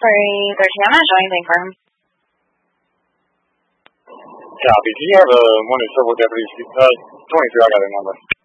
313, I'm not showing anything for him. Copy. Do you have one of the civil deputies? 23, I got a number.